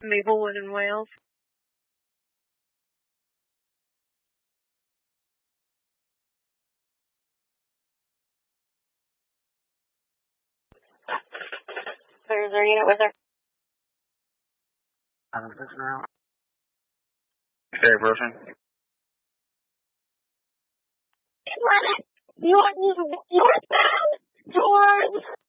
Maplewood in Wales. There's our unit with her. Very person. You want northbound towards